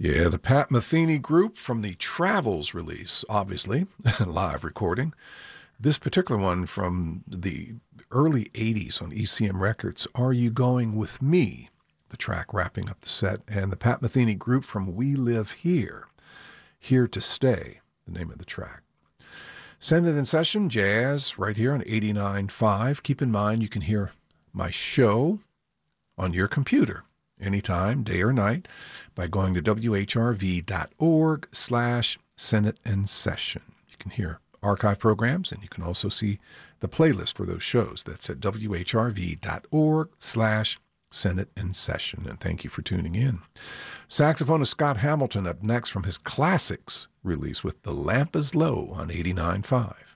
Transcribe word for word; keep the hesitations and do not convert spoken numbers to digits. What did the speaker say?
Yeah, the Pat Metheny Group from the Travels release, obviously, live recording. This particular one from the early eighties on E C M Records, Are You Going With Me? The track wrapping up the set. And the Pat Metheny Group from We Live Here, Here to Stay, the name of the track. Send It in Session, jazz, right here on eighty-nine point five. Keep in mind you can hear my show on your computer anytime, day or night, by going to W H R V dot org slash Senate in Session. You can hear archive programs, and you can also see the playlist for those shows. That's at W H R V dot org slash Senate in Session. And thank you for tuning in. Saxophonist Scott Hamilton up next from his Classics release with The Lamp is Low on eighty-nine point five.